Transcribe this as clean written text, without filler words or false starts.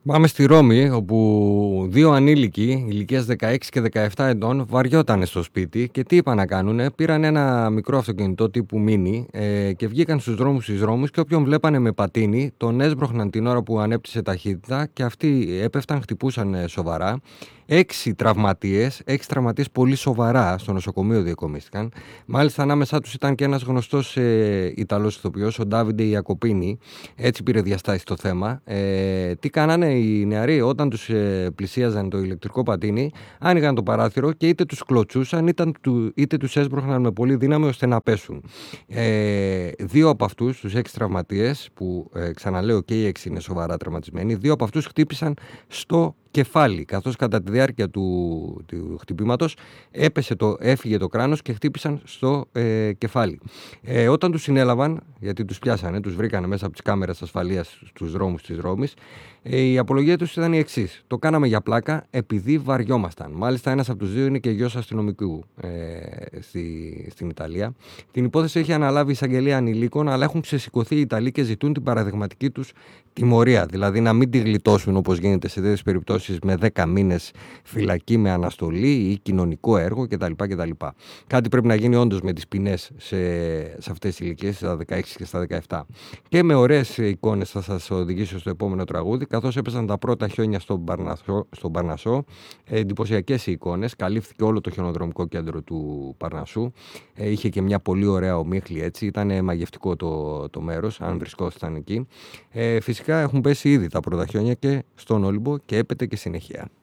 Πάμε στη Ρώμη, όπου δύο ανήλικοι ηλικίας 16 και 17 ετών βαριότανε στο σπίτι και τι είπαν να κάνουνε. Πήραν ένα μικρό αυτοκινητό τύπου Mini και βγήκαν στους δρόμους της Ρώμης και όποιον βλέπανε με πατίνι τον έσπροχναν την ώρα που ανέπτυσε ταχύτητα και αυτοί έπεφταν, χτυπούσαν σοβαρά. 6 τραυματίες πολύ σοβαρά στο νοσοκομείο διακομίστηκαν. Μάλιστα, ανάμεσά τους ήταν και ένας γνωστός Ιταλός ηθοποιός, ο Ντάβιντε Ιακοπίνη. Έτσι πήρε διαστάσεις το θέμα. Τι κάνανε οι νεαροί? Όταν τους πλησίαζαν το ηλεκτρικό πατίνι, άνοιγαν το παράθυρο και είτε τους κλωτσούσαν είτε τους έσπροχναν με πολύ δύναμη ώστε να πέσουν. Δύο από αυτούς, τους 6 τραυματίες, που ξαναλέω και οι 6 είναι σοβαρά τραυματισμένοι, δύο από αυτούς χτύπησαν στο κεφάλι, καθώς κατά τη διάρκεια του χτυπήματος έφυγε το κράνος και χτύπησαν στο κεφάλι. Όταν τους συνέλαβαν, γιατί τους πιάσανε, τους βρήκανε μέσα από τις κάμερες ασφαλείας στους δρόμους της Ρώμης, η απολογία τους ήταν η εξής: το κάναμε για πλάκα επειδή βαριόμασταν. Μάλιστα, ένας από τους δύο είναι και γιος αστυνομικού στην Ιταλία. Την υπόθεση έχει αναλάβει η εισαγγελία ανηλίκων, αλλά έχουν ξεσηκωθεί οι Ιταλοί και ζητούν την παραδειγματική τους τιμωρία. Δηλαδή να μην τη γλιτώσουν όπως γίνεται σε τέτοιες περιπτώσεις με 10 μήνες φυλακή με αναστολή ή κοινωνικό έργο κτλ. Κάτι πρέπει να γίνει όντως με τις ποινές σε αυτές τις ηλικίες, στα 16 και στα 17. Και με ωραίες εικόνες θα σας οδηγήσω στο επόμενο τραγούδι, καθώς έπεσαν τα πρώτα χιόνια στον Παρνασσό. Εντυπωσιακές εικόνες. Καλύφθηκε όλο το χιονοδρομικό κέντρο του Παρνασσού. Είχε και μια πολύ ωραία ομίχλη, έτσι. Ήταν μαγευτικό το μέρος, αν βρισκόσασταν εκεί. Φυσικά έχουν πέσει ήδη τα πρώτα χιόνια και στον Όλυμπο και έπεται και συνεχεία.